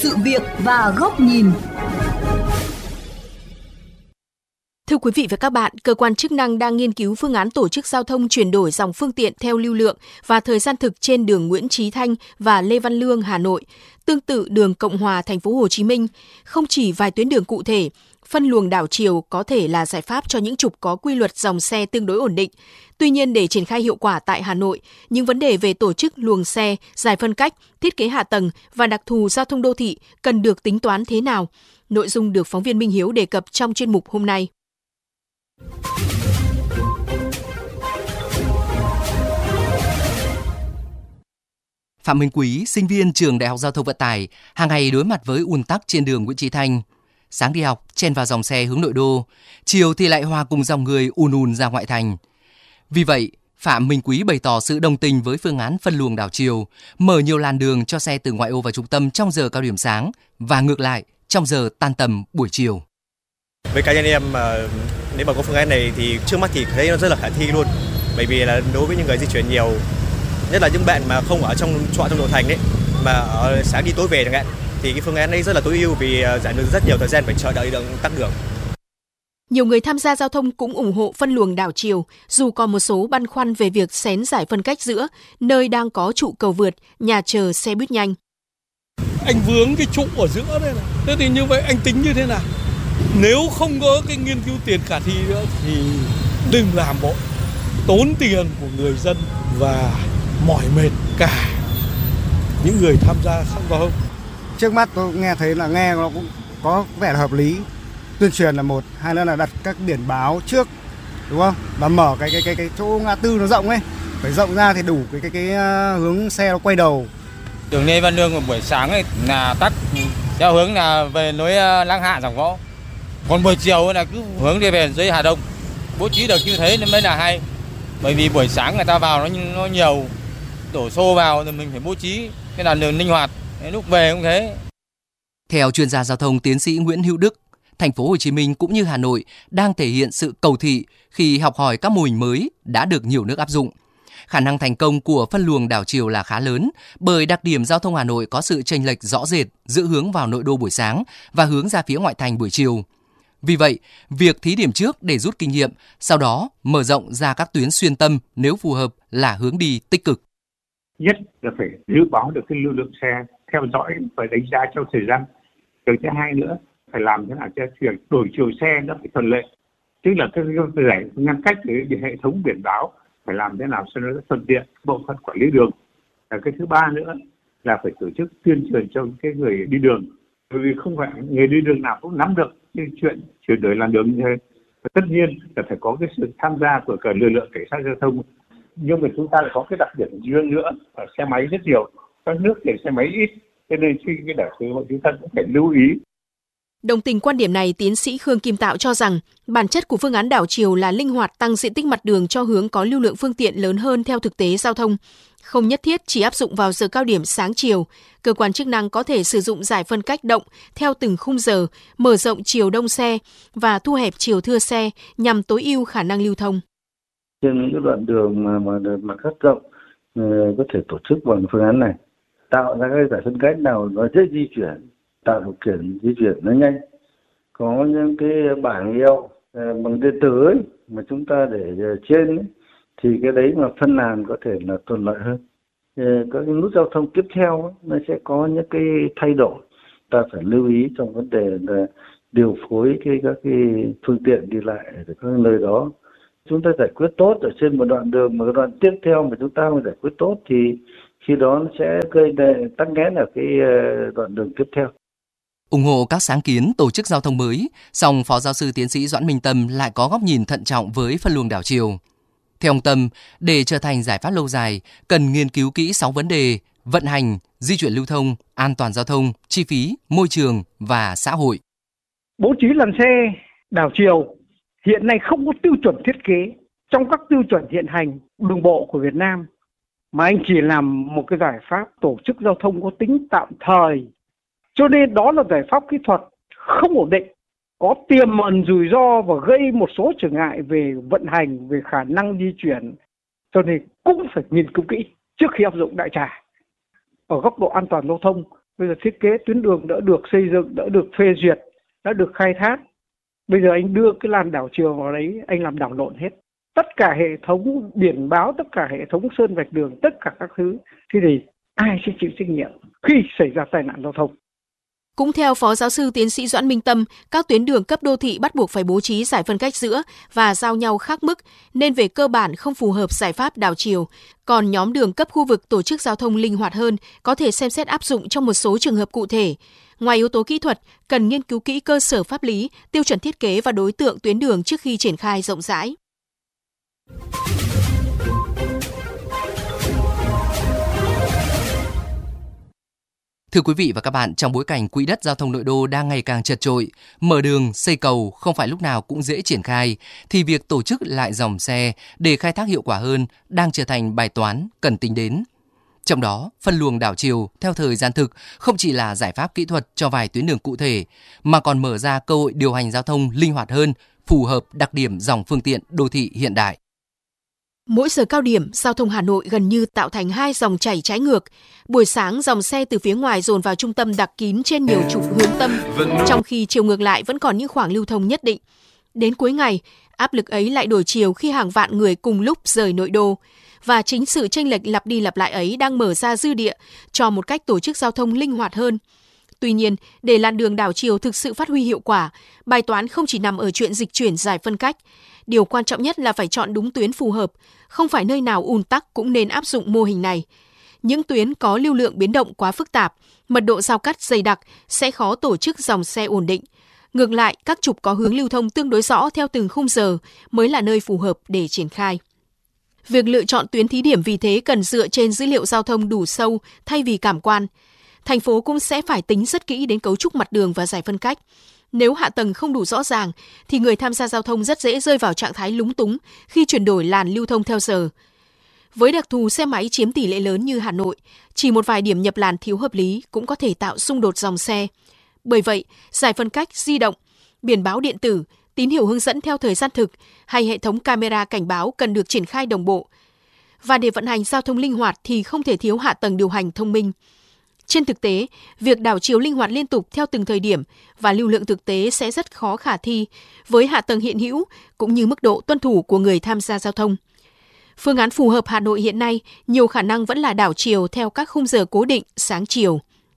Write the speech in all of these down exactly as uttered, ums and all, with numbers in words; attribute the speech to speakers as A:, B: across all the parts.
A: sự việc và góc nhìn.
B: Thưa quý vị và các bạn, cơ quan chức năng đang nghiên cứu phương án tổ chức giao thông chuyển đổi dòng phương tiện theo lưu lượng và thời gian thực trên đường Nguyễn Chí Thanh và Lê Văn Lương, Hà Nội. Tương tự đường Cộng Hòa, thành phố Hồ Chí Minh, không chỉ vài tuyến đường cụ thể, phân luồng đảo chiều có thể là giải pháp cho những trục có quy luật dòng xe tương đối ổn định. Tuy nhiên, để triển khai hiệu quả tại Hà Nội, những vấn đề về tổ chức luồng xe, giải phân cách, thiết kế hạ tầng và đặc thù giao thông đô thị cần được tính toán thế nào? Nội dung được phóng viên Minh Hiếu đề cập trong chuyên mục hôm nay.
C: Phạm Minh Quý, sinh viên trường Đại học Giao thông Vận tải, hàng ngày đối mặt với ùn tắc trên đường Nguyễn Chí Thanh. Sáng đi học, chen vào dòng xe hướng nội đô, chiều thì lại hòa cùng dòng người ùn ùn ra ngoại thành. Vì vậy, Phạm Minh Quý bày tỏ sự đồng tình với phương án phân luồng đảo chiều, mở nhiều làn đường cho xe từ ngoại ô vào trung tâm trong giờ cao điểm sáng và ngược lại trong giờ tan tầm buổi chiều.
D: Với cá nhân em, nếu mà có phương án này thì trước mắt thì thấy nó rất là khả thi luôn, bởi vì là đối với những người di chuyển nhiều, nhất là những bạn mà không ở trong trọ trong nội thành đấy, mà ở sáng đi tối về chẳng hạn, thì cái phương án này rất là tối ưu vì giảm được rất nhiều thời gian phải chờ đợi đường tắc đường.
B: Nhiều người tham gia giao thông cũng ủng hộ phân luồng đảo chiều, dù còn một số băn khoăn về việc xén giải phân cách giữa nơi đang có trụ cầu vượt, nhà chờ xe buýt nhanh.
E: Anh vướng cái trụ ở giữa đây này, thế thì như vậy anh tính như thế nào? Nếu không có cái nghiên cứu tiền khả thi nữa thì đừng làm bộ, tốn tiền của người dân và mỏi mệt cả những người tham gia giao thông.
F: Trước mắt tôi nghe thấy là nghe nó cũng có vẻ là hợp lý. Tuyên truyền là một, hai nữa là đặt các biển báo trước, đúng không? Và mở cái cái cái cái chỗ ngã tư nó rộng ấy, phải rộng ra thì đủ cái cái cái hướng xe nó quay đầu.
G: Đường Lê Văn Lương buổi sáng ấy là tắc theo hướng là về nối Lăng Hạ Giảng Võ. Còn buổi chiều là cứ hướng đi về dưới Hà Đông. Bố trí được như thế nên mới là hay. Bởi vì buổi sáng người ta vào nó nó nhiều, đổ xô vào thì mình phải bố trí cái làn đường linh hoạt. Lúc về cũng thế.
C: Theo chuyên gia giao thông tiến sĩ Nguyễn Hữu Đức, thành phố Hồ Chí Minh cũng như Hà Nội đang thể hiện sự cầu thị khi học hỏi các mô hình mới đã được nhiều nước áp dụng. Khả năng thành công của phân luồng đảo chiều là khá lớn bởi đặc điểm giao thông Hà Nội có sự chênh lệch rõ rệt giữa hướng vào nội đô buổi sáng và hướng ra phía ngoại thành buổi chiều. Vì vậy, việc thí điểm trước để rút kinh nghiệm, sau đó mở rộng ra các tuyến xuyên tâm nếu phù hợp là hướng đi tích cực.
H: Nhất là phải dự báo được cái lưu lượng xe, theo dõi và đánh giá trong thời gian. Cái thứ hai nữa, phải làm thế nào cho chuyển đổi chiều xe nó phải thuận lợi. Tức là cái giải ngăn cách để hệ thống biển báo phải làm thế nào cho nó thuận tiện bộ phận quản lý đường. Và cái thứ ba nữa là phải tổ chức tuyên truyền cho cái người đi đường. Bởi vì không phải người đi đường nào cũng nắm được cái chuyện chuyển đổi làn đường như thế. Và tất nhiên là phải có cái sự tham gia của cả lực lượng cảnh sát giao thông. Nhưng mà chúng ta lại có cái đặc điểm riêng nữa, ở xe máy rất nhiều, các nước thì xe máy ít, cho nên khi cái đảo chiều chúng ta cũng phải lưu ý.
B: Đồng tình quan điểm này, tiến sĩ Khương Kim Tạo cho rằng bản chất của phương án đảo chiều là linh hoạt tăng diện tích mặt đường cho hướng có lưu lượng phương tiện lớn hơn theo thực tế giao thông. Không nhất thiết chỉ áp dụng vào giờ cao điểm sáng chiều, cơ quan chức năng có thể sử dụng giải phân cách động theo từng khung giờ, mở rộng chiều đông xe và thu hẹp chiều thưa xe nhằm tối ưu khả năng lưu thông.
I: Trên những cái đoạn đường mà mà mặt cắt rộng có thể tổ chức bằng phương án này, tạo ra cái giải phân cách nào nó dễ di chuyển, tạo điều kiện di chuyển nó nhanh. Có những cái bảng hiệu bằng điện tử ấy, mà chúng ta để trên ấy, thì cái đấy mà phân làn có thể là thuận lợi hơn. Các cái nút giao thông tiếp theo ấy, nó sẽ có những cái thay đổi, ta phải lưu ý trong vấn đề là điều phối cái các cái phương tiện đi lại ở các nơi đó. Chúng ta giải quyết tốt ở trên một đoạn đường, mà đoạn tiếp theo mà chúng ta không giải quyết tốt thì khi đó nó sẽ gây tắc nghẽn ở cái đoạn đường tiếp theo.
C: Ủng hộ các sáng kiến tổ chức giao thông mới, song Phó Giáo sư Tiến sĩ Doãn Minh Tâm lại có góc nhìn thận trọng với phân luồng đảo chiều. Theo ông Tâm, để trở thành giải pháp lâu dài, cần nghiên cứu kỹ sáu vấn đề: vận hành, di chuyển lưu thông, an toàn giao thông, chi phí, môi trường và xã hội.
J: Bố trí làn xe đảo chiều hiện nay không có tiêu chuẩn thiết kế trong các tiêu chuẩn hiện hành đường bộ của Việt Nam, mà anh chỉ làm một cái giải pháp tổ chức giao thông có tính tạm thời. Cho nên đó là giải pháp kỹ thuật không ổn định, có tiềm ẩn rủi ro và gây một số trở ngại về vận hành, về khả năng di chuyển. Cho nên cũng phải nghiên cứu kỹ trước khi áp dụng đại trà. Ở góc độ an toàn giao thông Bây giờ thiết kế tuyến đường đã được xây dựng, đã được phê duyệt, đã được khai thác. Bây giờ anh đưa cái làn đảo chiều vào đấy, anh làm đảo lộn hết. Tất cả hệ thống biển báo, tất cả hệ thống sơn vạch đường, tất cả các thứ. Thế thì ai sẽ chịu trách nhiệm khi xảy ra tai nạn giao thông?
B: Cũng theo Phó Giáo sư Tiến sĩ Doãn Minh Tâm, các tuyến đường cấp đô thị bắt buộc phải bố trí giải phân cách giữa và giao nhau khác mức, nên về cơ bản không phù hợp giải pháp đảo chiều. Còn nhóm đường cấp khu vực tổ chức giao thông linh hoạt hơn, có thể xem xét áp dụng trong một số trường hợp cụ thể. Ngoài yếu tố kỹ thuật, cần nghiên cứu kỹ cơ sở pháp lý, tiêu chuẩn thiết kế và đối tượng tuyến đường trước khi triển khai rộng rãi.
C: Thưa quý vị và các bạn, trong bối cảnh quỹ đất giao thông nội đô đang ngày càng chật chội, mở đường, xây cầu không phải lúc nào cũng dễ triển khai, thì việc tổ chức lại dòng xe để khai thác hiệu quả hơn đang trở thành bài toán cần tính đến. Trong đó, phân luồng đảo chiều theo thời gian thực không chỉ là giải pháp kỹ thuật cho vài tuyến đường cụ thể, mà còn mở ra cơ hội điều hành giao thông linh hoạt hơn, phù hợp đặc điểm dòng phương tiện đô thị hiện đại.
B: Mỗi giờ cao điểm, giao thông Hà Nội gần như tạo thành hai dòng chảy trái ngược. Buổi sáng, dòng xe từ phía ngoài dồn vào trung tâm đặc kín trên nhiều trục hướng tâm, trong khi chiều ngược lại vẫn còn những khoảng lưu thông nhất định. Đến cuối ngày, áp lực ấy lại đổi chiều khi hàng vạn người cùng lúc rời nội đô. Và chính sự chênh lệch lặp đi lặp lại ấy đang mở ra dư địa cho một cách tổ chức giao thông linh hoạt hơn. Tuy nhiên, để làn đường đảo chiều thực sự phát huy hiệu quả, bài toán không chỉ nằm ở chuyện dịch chuyển giải phân cách. Điều quan trọng nhất là phải chọn đúng tuyến phù hợp, không phải nơi nào ùn tắc cũng nên áp dụng mô hình này. Những tuyến có lưu lượng biến động quá phức tạp, mật độ giao cắt dày đặc sẽ khó tổ chức dòng xe ổn định. Ngược lại, các trục có hướng lưu thông tương đối rõ theo từng khung giờ mới là nơi phù hợp để triển khai. Việc lựa chọn tuyến thí điểm vì thế cần dựa trên dữ liệu giao thông đủ sâu thay vì cảm quan. Thành phố cũng sẽ phải tính rất kỹ đến cấu trúc mặt đường và giải phân cách. Nếu hạ tầng không đủ rõ ràng, thì người tham gia giao thông rất dễ rơi vào trạng thái lúng túng khi chuyển đổi làn lưu thông theo giờ. Với đặc thù xe máy chiếm tỷ lệ lớn như Hà Nội, chỉ một vài điểm nhập làn thiếu hợp lý cũng có thể tạo xung đột dòng xe. Bởi vậy, giải phân cách di động, biển báo điện tử, tín hiệu hướng dẫn theo thời gian thực hay hệ thống camera cảnh báo cần được triển khai đồng bộ. Và để vận hành giao thông linh hoạt thì không thể thiếu hạ tầng điều hành thông minh. Trên thực tế, việc đảo chiều linh hoạt liên tục theo từng thời điểm và lưu lượng thực tế sẽ rất khó khả thi với hạ tầng hiện hữu cũng như mức độ tuân thủ của người tham gia giao thông. Phương án phù hợp Hà Nội hiện nay nhiều khả năng vẫn là đảo chiều theo các khung giờ cố định sáng chiều.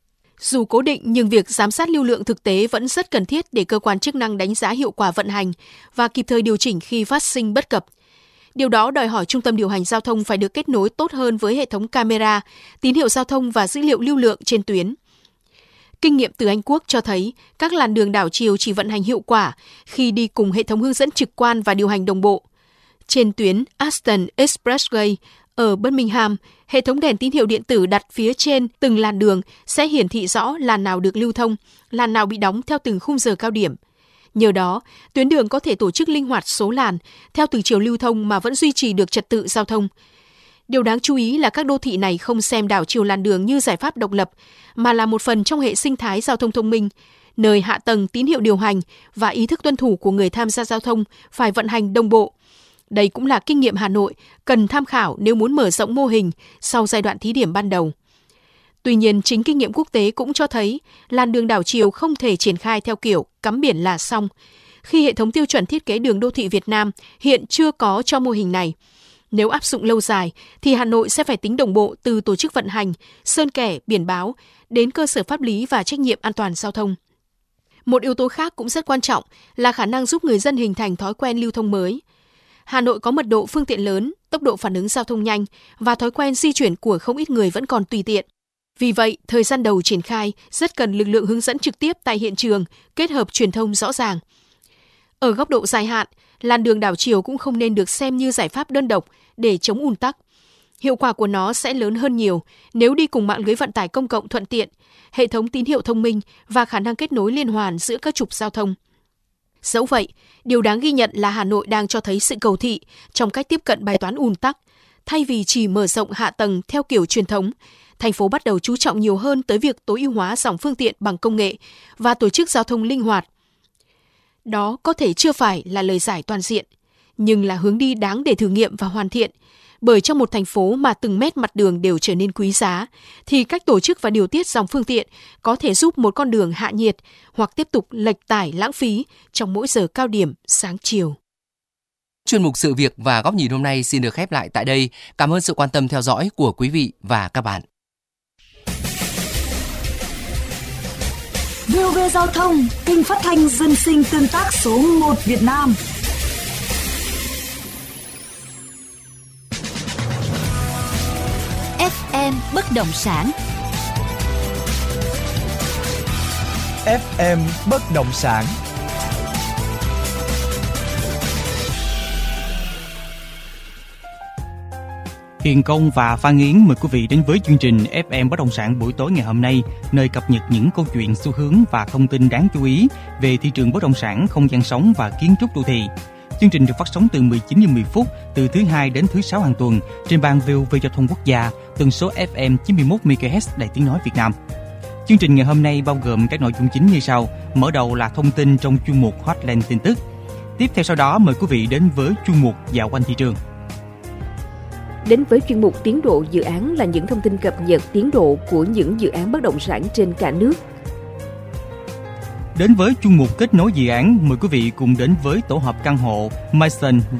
B: Dù cố định nhưng việc giám sát lưu lượng thực tế vẫn rất cần thiết để cơ quan chức năng đánh giá hiệu quả vận hành và kịp thời điều chỉnh khi phát sinh bất cập. Điều đó đòi hỏi trung tâm điều hành giao thông phải được kết nối tốt hơn với hệ thống camera, tín hiệu giao thông và dữ liệu lưu lượng trên tuyến. Kinh nghiệm từ Anh Quốc cho thấy các làn đường đảo chiều chỉ vận hành hiệu quả khi đi cùng hệ thống hướng dẫn trực quan và điều hành đồng bộ. Trên tuyến Aston Expressway ở Birmingham, hệ thống đèn tín hiệu điện tử đặt phía trên từng làn đường sẽ hiển thị rõ làn nào được lưu thông, làn nào bị đóng theo từng khung giờ cao điểm. Nhờ đó, tuyến đường có thể tổ chức linh hoạt số làn theo từng chiều lưu thông mà vẫn duy trì được trật tự giao thông. Điều đáng chú ý là các đô thị này không xem đảo chiều làn đường như giải pháp độc lập, mà là một phần trong hệ sinh thái giao thông thông minh, nơi hạ tầng tín hiệu điều hành và ý thức tuân thủ của người tham gia giao thông phải vận hành đồng bộ. Đây cũng là kinh nghiệm Hà Nội cần tham khảo nếu muốn mở rộng mô hình sau giai đoạn thí điểm ban đầu. Tuy nhiên, chính kinh nghiệm quốc tế cũng cho thấy làn đường đảo chiều không thể triển khai theo kiểu cắm biển là xong, khi hệ thống tiêu chuẩn thiết kế đường đô thị Việt Nam hiện chưa có cho mô hình này. Nếu áp dụng lâu dài, thì Hà Nội sẽ phải tính đồng bộ từ tổ chức vận hành, sơn kẻ, biển báo, đến cơ sở pháp lý và trách nhiệm an toàn giao thông. Một yếu tố khác cũng rất quan trọng là khả năng giúp người dân hình thành thói quen lưu thông mới. Hà Nội có mật độ phương tiện lớn, tốc độ phản ứng giao thông nhanh và thói quen di chuyển của không ít người vẫn còn tùy tiện. Vì vậy, thời gian đầu triển khai rất cần lực lượng hướng dẫn trực tiếp tại hiện trường, kết hợp truyền thông rõ ràng. Ở góc độ dài hạn, làn đường đảo chiều cũng không nên được xem như giải pháp đơn độc để chống ùn tắc. Hiệu quả của nó sẽ lớn hơn nhiều nếu đi cùng mạng lưới vận tải công cộng thuận tiện, hệ thống tín hiệu thông minh và khả năng kết nối liên hoàn giữa các trục giao thông. Dẫu vậy, điều đáng ghi nhận là Hà Nội đang cho thấy sự cầu thị trong cách tiếp cận bài toán ùn tắc. Thay vì chỉ mở rộng hạ tầng theo kiểu truyền thống, thành phố bắt đầu chú trọng nhiều hơn tới việc tối ưu hóa dòng phương tiện bằng công nghệ và tổ chức giao thông linh hoạt. Đó có thể chưa phải là lời giải toàn diện, nhưng là hướng đi đáng để thử nghiệm và hoàn thiện, Bởi trong một thành phố mà từng mét mặt đường đều trở nên quý giá, thì cách tổ chức và điều tiết dòng phương tiện có thể giúp một con đường hạ nhiệt hoặc tiếp tục lệch tải lãng phí trong mỗi giờ cao điểm sáng chiều.
C: Chuyên mục Sự việc và Góc nhìn hôm nay xin được khép lại tại đây. Cảm ơn sự quan tâm theo dõi của quý vị và các bạn.
A: vê o vê Giao thông, kênh phát thanh dân sinh tương tác số một Việt Nam.
K: ép em Bất động sản.
L: ép em Bất động sản.
M: Hiền Công và Phan Yến mời quý vị đến với chương trình ép em Bất động sản buổi tối ngày hôm nay, nơi cập nhật những câu chuyện, xu hướng và thông tin đáng chú ý về thị trường bất động sản, không gian sống và kiến trúc đô thị. Chương trình được phát sóng từ mười chín giờ mười phút từ thứ hai đến thứ sáu hàng tuần trên ban vê o vê Giao thông Quốc gia, tần số ép em chín mươi mốt mê ga héc Đài Tiếng nói Việt Nam. Chương trình ngày hôm nay bao gồm các nội dung chính như sau. Mở đầu là thông tin trong chuyên mục Hotline tin tức. Tiếp theo sau đó mời quý vị đến với chuyên mục Dạo quanh thị trường.
N: Đến với chuyên mục Tiến độ dự án là những thông tin cập nhật tiến độ của những dự án bất động sản trên cả nước.
M: Đến với chuyên mục Kết nối dự án, mời quý vị cùng đến với tổ hợp căn hộ Maison